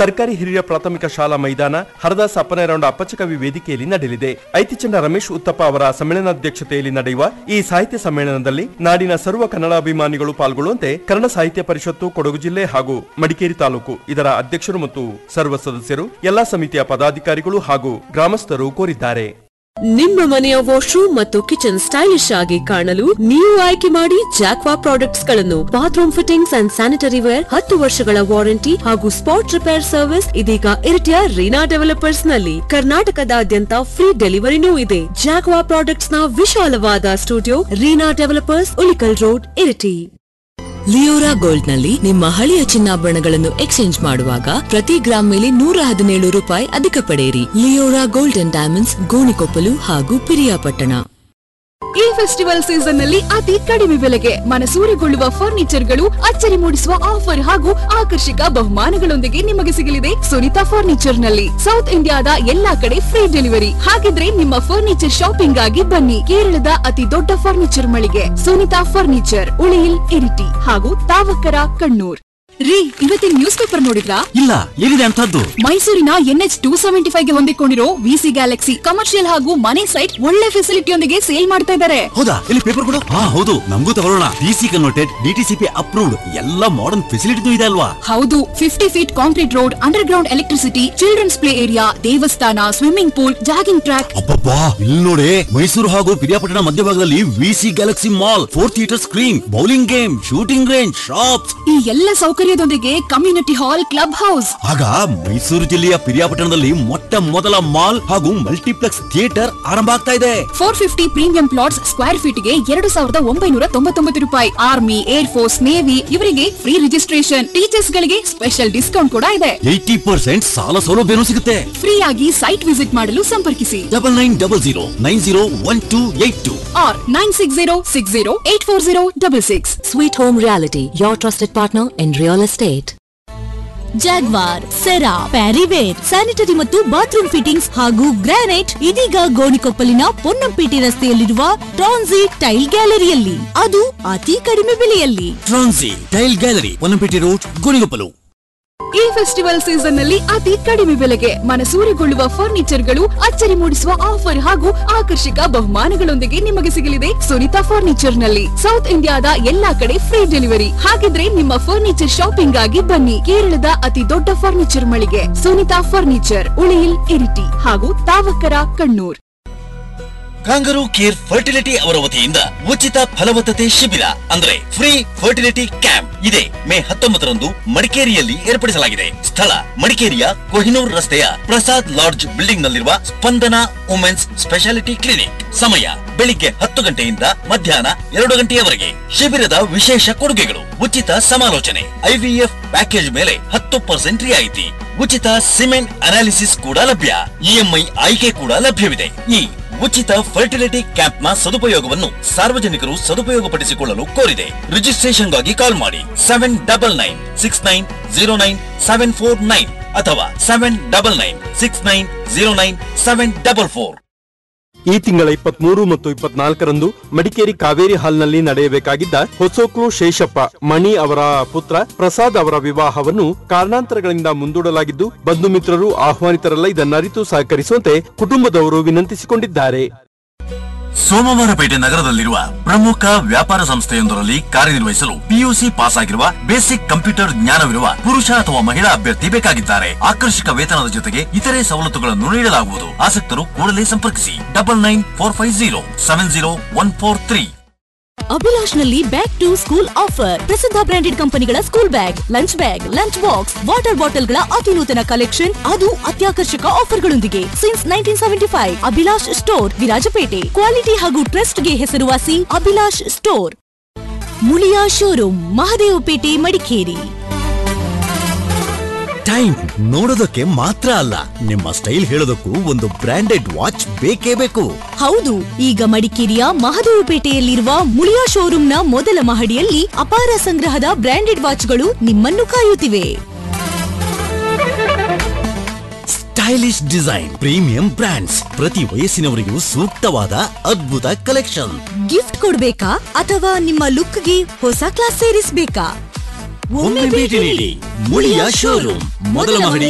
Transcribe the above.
ಸರ್ಕಾರಿ ಹಿರಿಯ ಪ್ರಾಥಮಿಕ ಶಾಲಾ ಮೈದಾನ ಹರದಾಸ ಅಪ್ಪನರೌಂಡ ಅಪ್ಪಚಕವಿ ವೇದಿಕೆಯಲ್ಲಿ ನಡೆಯಲಿದೆ. ಐತಿಚಂಡ ರಮೇಶ್ ಉತ್ತಪ್ಪ ಅವರ ಸಮ್ಮೇಳನಾಧ್ಯಕ್ಷತೆಯಲ್ಲಿ ನಡೆಯುವ ಈ ಸಾಹಿತ್ಯ ಸಮ್ಮೇಳನದಲ್ಲಿ ನಾಡಿನ ಸರ್ವ ಕನ್ನಡ ಅಭಿಮಾನಿಗಳು ಪಾಲ್ಗೊಳ್ಳುವಂತೆ ಕನ್ನಡ ಸಾಹಿತ್ಯ ಪರಿಷತ್ತು ಕೊಡಗು ಜಿಲ್ಲೆ ಹಾಗೂ ಮಡಿಕೇರಿ ತಾಲೂಕು ಇದರ ಅಧ್ಯಕ್ಷರು ಮತ್ತು ಸರ್ವ ಸದಸ್ಯರು, ಎಲ್ಲಾ ಸಮಿತಿಯ ಪದಾಧಿಕಾರಿಗಳು ಹಾಗೂ ಗ್ರಾಮಸ್ಥರು ಕೋರಿದ್ದಾರೆ. ನಿಮ್ಮ ಮನೆಯ ವಾಶ್ರೂಮ್ ಮತ್ತು ಕಿಚನ್ ಸ್ಟೈಲಿಶ್ ಆಗಿ ಕಾಣಲು ನೀವು ಆಯ್ಕೆ ಮಾಡಿ ಜಾಕ್ವಾ ಪ್ರಾಡಕ್ಟ್ಸ್ ಗಳನ್ನು. Bathroom fittings and sanitary wear, 10 ವರ್ಷಗಳ ವಾರಂಟಿ ಹಾಗೂ ಸ್ಪಾಟ್ ರಿಪೇರ್ ಸರ್ವಿಸ್ ಇದೀಗ ಇರಿಟಿಯ ರೀನಾ ಡೆವಲಪರ್ಸ್ ನಲ್ಲಿ. ಕರ್ನಾಟಕದಾದ್ಯಂತ ಫ್ರೀ ಡೆಲಿವರಿನೂ ಇದೆ. ಜಾಕ್ವಾ ಪ್ರಾಡಕ್ಟ್ಸ್ ನ ವಿಶಾಲವಾದ studio, Reena developers, Ulikkal road, Iritty. Leora gold ನಲ್ಲಿ ನಿಮ್ಮ ಹಳೆಯ ಚಿನ್ನಾಭರಣಗಳನ್ನು ಎಕ್ಸ್ಚೇಂಜ್ ಮಾಡುವಾಗ ಪ್ರತಿ ಗ್ರಾಮ್ ಮೇಲೆ 117 ರೂಪಾಯಿ ಅಧಿಕ ಪಡೆಯಿರಿ. Leora gold and diamonds, Gonikoppal ಹಾಗೂ ಪಿರಿಯಾಪಟ್ಟಣ. ಈ ಫೆಸ್ಟಿವಲ್ ಸೀಸನ್ ನಲ್ಲಿ ಅತಿ ಕಡಿಮೆ ಬೆಲೆಗೆ ಮನಸೂರೆಗೊಳ್ಳುವ ಫರ್ನಿಚರ್ ಗಳು, ಅಚ್ಚರಿ ಮೂಡಿಸುವ ಆಫರ್ ಹಾಗೂ ಆಕರ್ಷಕ ಬಹುಮಾನಗಳೊಂದಿಗೆ ನಿಮಗೆ ಸಿಗಲಿದೆ ಸುನಿತಾ ಫರ್ನಿಚರ್ ನಲ್ಲಿ. ಸೌತ್ ಇಂಡಿಯಾದ ಎಲ್ಲಾ ಕಡೆ ಫ್ರೀ ಡೆಲಿವರಿ. ಹಾಗಿದ್ರೆ ನಿಮ್ಮ ಫರ್ನಿಚರ್ ಶಾಪಿಂಗ್ ಆಗಿ ಬನ್ನಿ. ಕೇರಳದ ಅತಿ ದೊಡ್ಡ ಫರ್ನಿಚರ್ ಮಳಿಗೆ ಸುನಿತಾ ಫರ್ನಿಚರ್, ಉಳಿಯಿಲ್, ಇರಿಟಿ ಹಾಗೂ ತಾವಕರ, ಕಣ್ಣೂರ್. ರೀ, ಇವತ್ತಿನ ನ್ಯೂಸ್ ಪೇಪರ್ ನೋಡಿದ್ರಾ? ಇಲ್ಲ, ಏನಿದೆ ಅಂತದ್ದು? ಮೈಸೂರಿನ NH 275 ಗೆ ಹೊಂದಿಕೊಂಡಿರೋ VC ಗ್ಯಾಲಕ್ಸಿ ಕಮರ್ಷಿಯಲ್ ಹಾಗೂ ಮನೆ ಸೈಟ್ ಒಳ್ಳೆ ಫೆಸಿಲಿಟಿಯೊಂದಿಗೆ ಸೇಲ್ ಮಾಡ್ತಾ ಇದ್ದಾರೆ. ಹೌದಾ? ಇಲ್ಲಿ ಪೇಪರ್ ಕೊಡು. ಹೌದು, ನಮಗೂ ತಗೊಳ್ಳೋಣ. DC ಕನ್ವರ್ಟೆಡ್, DTCP ಅಪ್ರೂವ್ಡ್, ಎಲ್ಲ ಮಾಡರ್ನ್ ಫೆಸಿಲಿಟಿ ಇದೆ ಅಲ್ವಾ? ಹೌದು, 50 feet concrete road, under ground electricity, children's play area, ದೇವಸ್ಥಾನ, ಸ್ವಿಮ್ಮಿಂಗ್ ಪೂಲ್, ಜಾಗಿಂಗ್ ಟ್ರ್ಯಾಕ್. ಅಬ್ಬಬ್ಬಾ, ಇಲ್ಲಿ ನೋಡಿ, ಮೈಸೂರು ಹಾಗೂ ಪಿರಿಯಾಪಟ್ಟಣ ಮಧ್ಯಭಾಗದಲ್ಲಿ VC Galaxy mall, 4 theatre screen, bowling game, shooting range, shops, ಈ ಎಲ್ಲ ಸೌಕರ್ಯದೊಂದಿಗೆ ಕಮ್ಯುನಿಟಿ ಹಾಲ್, ಕ್ಲಬ್ ಹೌಸ್. ಆಗ ಮೈಸೂರು ಜಿಲ್ಲೆಯ ಪಿರಿಯಾಪಟ್ಟಣದಲ್ಲಿ ಮೊಟ್ಟ ಮೊದಲ ಮಾಲ್ ಹಾಗೂ ಮಲ್ಟಿಪ್ಲೆಕ್ಸ್ ಥಿಯೇಟರ್ ಆರಂಭ ಆಗ್ತಾ ಇದೆ. 450 ಪ್ರೀಮಿಯಂ ಪ್ಲಾಟ್ಸ್ ಸ್ಕ್ವೇರ್ ಫೀಟ್ ಗೆ 2999 ರೂಪಾಯಿ. ಆರ್ಮಿ, ಏರ್ ಫೋರ್ಸ್, ನೇವಿ ಇವರಿಗೆ ಫ್ರೀ ರಿಜಿಸ್ಟ್ರೇಷನ್. ಟೀಚರ್ಸ್ ಗಳಿಗೆ ಸ್ಪೆಷಲ್ ಡಿಸ್ಕೌಂಟ್ ಕೂಡ ಇದೆ. 80% ಸಾಲ ಸೌಲಭ್ಯನೂ ಸಿಗುತ್ತೆ. ಫ್ರೀ ಆಗಿ ಸೈಟ್ ವಿಸಿಟ್ ಮಾಡಲು ಸಂಪರ್ಕಿಸಿ 9900901282 or 9606084066. Sweet Home Reality, your trusted partner in real estate. Jaguar, Cera, Parryware, sanitary ಮತ್ತು ಬಾತ್ರೂಮ್ ಫಿಟ್ಟಿಂಗ್ಸ್ ಹಾಗೂ ಗ್ರಾನೈಟ್ ಇದೀಗ ಗೋಣಿಕೊಪ್ಪಲಿನ ಪೊನ್ನಂಪೇಟೆ ರಸ್ತೆಯಲ್ಲಿರುವ ಟ್ರಾನ್ಸಿ ಟೈಲ್ ಗ್ಯಾಲರಿಯಲ್ಲಿ, ಅದು ಅತಿ ಕಡಿಮೆ ಬೆಲೆಯಲ್ಲಿ. ಟ್ರಾನ್ಸಿ tail gallery, Ponnampet road, Gonikoppal. ಈ ಫೆಸ್ಟಿವಲ್ ಸೀಸನ್ ನಲ್ಲಿ ಅತಿ ಕಡಿಮೆ ಬೆಲೆಗೆ ಮನಸೂರೆಗೊಳ್ಳುವ ಫರ್ನಿಚರ್ ಗಳು, ಅಚ್ಚರಿ ಮೂಡಿಸುವ ಆಫರ್ ಹಾಗೂ ಆಕರ್ಷಕ ಬಹುಮಾನಗಳೊಂದಿಗೆ ನಿಮಗೆ ಸಿಗಲಿದೆ ಸುನಿತಾ ಫರ್ನಿಚರ್ ನಲ್ಲಿ. ಸೌತ್ ಇಂಡಿಯಾದ ಎಲ್ಲಾ ಕಡೆ ಫ್ರೀ ಡೆಲಿವರಿ. ಹಾಗಿದ್ರೆ ನಿಮ್ಮ ಫರ್ನಿಚರ್ ಶಾಪಿಂಗ್ ಆಗಿ ಬನ್ನಿ. ಕೇರಳದ ಅತಿ ದೊಡ್ಡ ಫರ್ನಿಚರ್ ಮಳಿಗೆ ಸುನಿತಾ ಫರ್ನಿಚರ್, ಉಳಿಯಿಲ್, ಇರಿಟಿ ಹಾಗೂ ತಾವಕರ, ಕಣ್ಣೂರ್. ಕಾಂಗರೂ ಕೇರ್ ಫರ್ಟಿಲಿಟಿ ಅವರ ವತಿಯಿಂದ ಉಚಿತ ಫಲವತ್ತತೆ ಶಿಬಿರ ಅಂದ್ರೆ ಫ್ರೀ ಫರ್ಟಿಲಿಟಿ ಕ್ಯಾಂಪ್ ಇದೆ. ಮೇ 19ರಂದು ಮಡಿಕೇರಿಯಲ್ಲಿ ಏರ್ಪಡಿಸಲಾಗಿದೆ. ಸ್ಥಳ ಮಡಿಕೇರಿಯ ಕೊಹಿನೂರ್ ರಸ್ತೆಯ ಪ್ರಸಾದ್ ಲಾಡ್ಜ್ ಬಿಲ್ಡಿಂಗ್ ನಲ್ಲಿರುವ ಸ್ಪಂದನ ವುಮೆನ್ಸ್ ಸ್ಪೆಷಾಲಿಟಿ ಕ್ಲಿನಿಕ್. ಸಮಯ ಬೆಳಿಗ್ಗೆ 10 ಗಂಟೆಯಿಂದ ಮಧ್ಯಾಹ್ನ 2 ಗಂಟೆಯವರೆಗೆ. ಶಿಬಿರದ ವಿಶೇಷ ಕೊಡುಗೆಗಳು: ಉಚಿತ ಸಮಾಲೋಚನೆ, IVF ಪ್ಯಾಕೇಜ್ ಮೇಲೆ 10% ರಿಯಾಯಿತಿ, ಉಚಿತ ಸಿಮೆಂಟ್ ಅನಾಲಿಸಿಸ್ ಕೂಡ ಲಭ್ಯ, EMI ಆಯ್ಕೆ ಕೂಡ ಲಭ್ಯವಿದೆ. ಈ ಉಚಿತ ಫರ್ಟಿಲಿಟಿ ಕ್ಯಾಂಪ್ ನ ಸದುಪಯೋಗವನ್ನು ಸಾರ್ವಜನಿಕರು ಸದುಪಯೋಗಪಡಿಸಿಕೊಳ್ಳಲು ಕೋರಿದೆ. ರಿಜಿಸ್ಟ್ರೇಷನ್ಗಾಗಿ ಕಾಲ್ ಮಾಡಿ 7996909749 ಅಥವಾ 7996909744. ಈ ತಿಂಗಳ 23 ಮತ್ತು 24ರಂದು ಮಡಿಕೇರಿ ಕಾವೇರಿ ಹಾಲ್ನಲ್ಲಿ ನಡೆಯಬೇಕಾಗಿದ್ದ ಹೊಸೋಕ್ಲು ಶೇಷಪ್ಪ ಮಣಿ ಅವರ ಪುತ್ರ ಪ್ರಸಾದ್ ಅವರ ವಿವಾಹವನ್ನು ಕಾರಣಾಂತರಗಳಿಂದ ಮುಂದೂಡಲಾಗಿದ್ದು, ಬಂಧು ಮಿತ್ರರು ಆಹ್ವಾನಿತರಲ್ಲ ಇದನ್ನರಿತು ಸಹಕರಿಸುವಂತೆ ಕುಟುಂಬದವರು ವಿನಂತಿಸಿಕೊಂಡಿದ್ದಾರೆ. ಸೋಮವಾರಪೇಟೆ ನಗರದಲ್ಲಿರುವ ಪ್ರಮುಖ ವ್ಯಾಪಾರ ಸಂಸ್ಥೆಯೊಂದರಲ್ಲಿ ಕಾರ್ಯನಿರ್ವಹಿಸಲು PUC ಪಾಸ್ ಆಗಿರುವ ಬೇಸಿಕ್ ಕಂಪ್ಯೂಟರ್ ಜ್ಞಾನವಿರುವ ಪುರುಷ ಅಥವಾ ಮಹಿಳಾ ಅಭ್ಯರ್ಥಿ ಬೇಕಾಗಿದ್ದಾರೆ. ಆಕರ್ಷಕ ವೇತನದ ಜೊತೆಗೆ ಇತರೆ ಸವಲತ್ತುಗಳನ್ನು ನೀಡಲಾಗುವುದು. ಆಸಕ್ತರು ಕೂಡಲೇ ಸಂಪರ್ಕಿಸಿ 9945070143. ಅಭಿಲಾಷ್ ನಲ್ಲಿ ಬ್ಯಾಕ್ ಟು ಸ್ಕೂಲ್ ಆಫರ್. ಪ್ರಸಿದ್ಧ ಬ್ರಾಂಡೆಡ್ ಕಂಪನಿಗಳ school bag, lunch box, water ಬಾಟಲ್ಗಳ ಅತಿ ನೂತನ ಕಲೆಕ್ಷನ್, ಅದು ಅತ್ಯಾಕರ್ಷಕ ಆಫರ್ಗಳೊಂದಿಗೆ. Since 1975 Abhilash store, Virajpet. Quality ಹಾಗೂ ಟ್ರಸ್ಟ್ಗೆ ಹೆಸರುವಾಸಿ Abhilash store. Muliya showroom, Mahadevapete, Madikeri. Time ನೋಡೋದಕ್ಕೆ ಮಾತ್ರ ಅಲ್ಲ, ನಿಮ್ಮ ಸ್ಟೈಲ್ ಹೇಳೋದಕ್ಕೂ ಒಂದು ಬ್ರಾಂಡೆಡ್ ವಾಚ್ ಬೇಕೇ ಬೇಕು. ಹೌದು, ಈಗ ಮಡಿಕೇರಿಯ ಮಹದೇವಪೇಟೆಯಲ್ಲಿರುವ ಮುಳಿಯಾ ಶೋರೂಮ್ನ ಮೊದಲ ಮಹಡಿಯಲ್ಲಿ ಅಪಾರ ಸಂಗ್ರಹದ ಬ್ರಾಂಡೆಡ್ ವಾಚ್ಗಳು ನಿಮ್ಮನ್ನು ಕಾಯುತ್ತಿವೆ. ಸ್ಟೈಲಿಶ್ ಡಿಸೈನ್, ಪ್ರೀಮಿಯಂ ಬ್ರಾಂಡ್ಸ್, ಪ್ರತಿ ವಯಸ್ಸಿನವರಿಗೂ ಸೂಕ್ತವಾದ ಅದ್ಭುತ ಕಲೆಕ್ಷನ್. ಗಿಫ್ಟ್ ಕೊಡ್ಬೇಕಾ ಅಥವಾ ನಿಮ್ಮ ಲುಕ್ಗೆ ಹೊಸ ಕ್ಲಾಸ್ ಸೇರಿಸಬೇಕಾ? ಒಮ್ಮೆ ಭೇಟಿ ನೀಡಿ ಮುಳಿಯಾ ಶೋರೂಮ್, ಮೊದಲ ಮಹಡಿ,